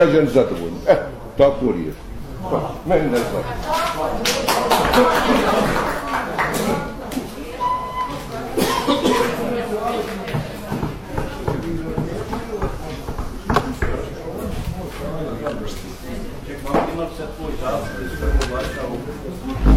građani zadovoljni. Tako riješi. Meni ne znam. Imam se tvoj zastupnik,